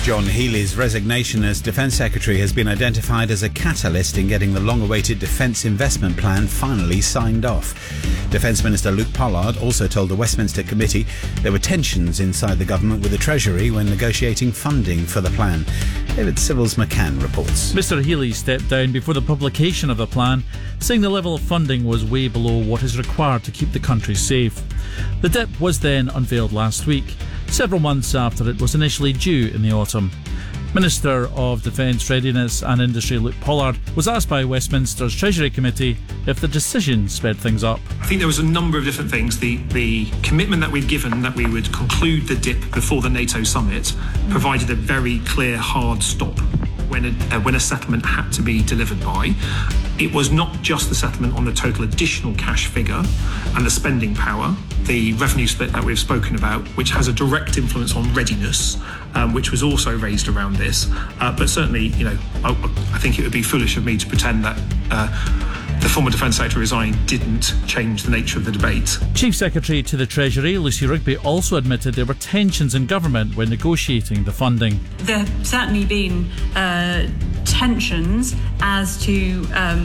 John Healey's resignation as Defence Secretary has been identified as a catalyst in getting the long-awaited Defence Investment Plan finally signed off. Defence Minister Luke Pollard also told the Westminster Committee there were tensions inside the government with the Treasury when negotiating funding for the plan. David Civils-McCann reports. Mr Healey stepped down before the publication of the plan, saying the level of funding was way below what is required to keep the country safe. The DIP was then unveiled last week, several months after it was initially due in the autumn. Minister of Defence Readiness and Industry Luke Pollard was asked by Westminster's Treasury Committee if the decision sped things up. I think there was a number of different things. The commitment that we'd given that we would conclude the DIP before the NATO summit provided a very clear hard stop when a settlement had to be delivered by. It was not just the settlement on the total additional cash figure and the spending power, the revenue split that we've spoken about, which has a direct influence on readiness, which was also raised around this. But certainly, I think it would be foolish of me to pretend that the former Defence Secretary resigning didn't change the nature of the debate. Chief Secretary to the Treasury, Lucy Rigby, also admitted there were tensions in government when negotiating the funding. There have certainly been tensions as to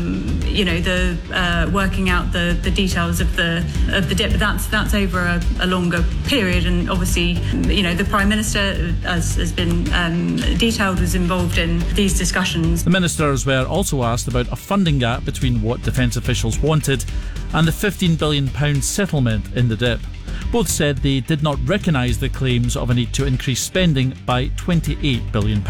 the working out the details of the DIP. That's over a longer period, and obviously the Prime Minister, as has been detailed, was involved in these discussions. The ministers were also asked about a funding gap between what defence officials wanted and the £15 billion settlement in the DIP. Both said they did not recognise the claims of a need to increase spending by £28 billion.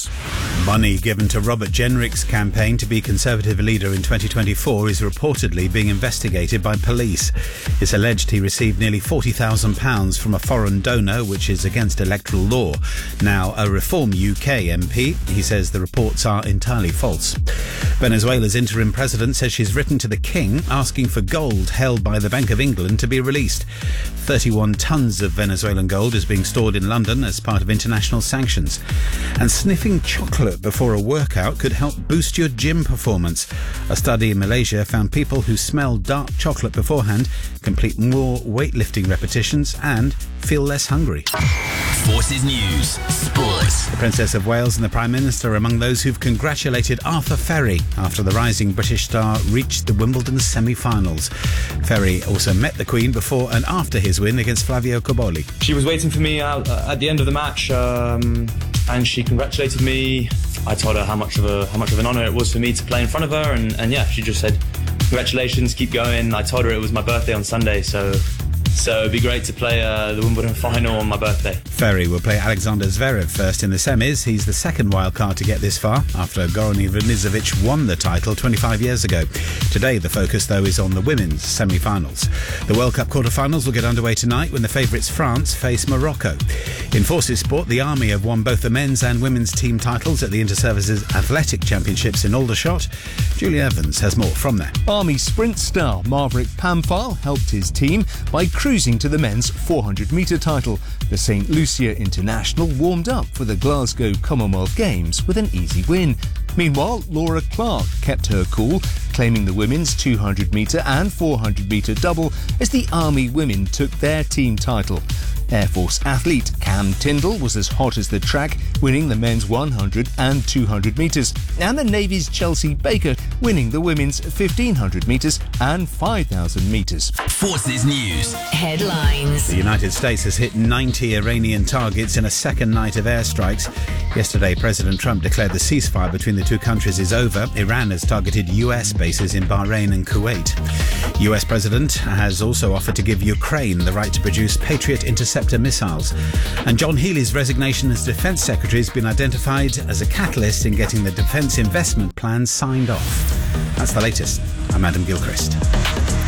Money given to Robert Jenrick's campaign to be Conservative leader in 2024 is reportedly being investigated by police. It's alleged he received nearly £40,000 from a foreign donor, which is against electoral law. Now a Reform UK MP, he says the reports are entirely false. Venezuela's interim president says she's written to the king asking for gold held by the Bank of England to be released. 31 tonnes of Venezuelan gold is being stored in London as part of international sanctions. And sniffing chocolate before a workout could help boost your gym performance. A study in Malaysia found people who smell dark chocolate beforehand complete more weightlifting repetitions and feel less hungry. Forces News Sports. The Princess of Wales and the Prime Minister are among those who've congratulated Arthur Ferry after the rising British star reached the Wimbledon semi-finals. Ferry also met the Queen before and after his win against Flavio Cobolli. She was waiting for me out at the end of the match, and she congratulated me. I told her how much of an honour it was for me to play in front of her, and yeah, she just said, "Congratulations, keep going." I told her it was my birthday on Sunday, so it'd be great to play the Wimbledon final on my birthday. Ferry will play Alexander Zverev first in the semis. He's the second wildcard to get this far after Goran Ivanisevic won the title 25 years ago. Today the focus, though, is on the women's semi-finals. The World Cup quarter-finals will get underway tonight when the favourites France face Morocco. In Forces Sport, the Army have won both the men's and women's team titles at the Inter-Services Athletic Championships in Aldershot. Julie Evans has more from there. Army sprint star Maverick Pamphile helped his team by cruising to the men's 400-metre title. The St Lucia International warmed up for the Glasgow Commonwealth Games with an easy win. Meanwhile, Laura Clark kept her cool, claiming the women's 200-metre and 400-metre double as the Army women took their team title. Air Force athlete Cam Tindall was as hot as the track, winning the men's 100 and 200 metres, and the Navy's Chelsea Baker winning the women's 1500 metres and 5000 metres. Forces News Headlines. The United States has hit 90 Iranian targets in a second night of airstrikes. Yesterday, President Trump declared the ceasefire between the two countries is over. Iran has targeted US bases in Bahrain and Kuwait. US President has also offered to give Ukraine the right to produce Patriot interceptor missiles. And John Healey's resignation as Defence Secretary has been identified as a catalyst in getting the Defence Investment Plan signed off. That's the latest. I'm Adam Gilchrist.